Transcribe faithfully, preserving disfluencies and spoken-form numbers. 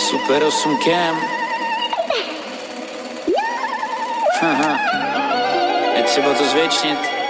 Super osm Cam. Haha. Je třeba to zvětšnit.